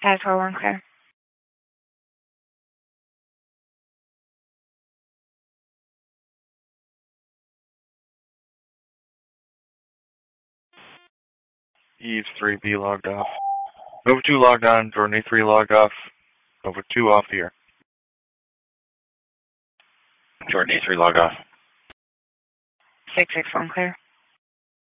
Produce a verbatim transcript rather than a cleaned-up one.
Five four one clear. Eve three B logged off. Nova two logged on. Jordan A three logged off. Nova two off here. Jordan A three logged off. Six six one clear.